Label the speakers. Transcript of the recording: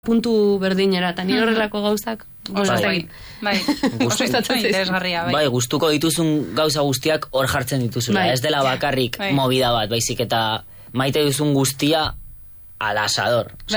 Speaker 1: puntu berdinera, eta nire horrelako gauzak
Speaker 2: Bai, interesgarria, bai.
Speaker 3: Bai, gustuko dituzun gauza guztiak hor jartzen dituzula. Ez dela bakarrik movida bat, baizik eta maite duzun guztia al asador.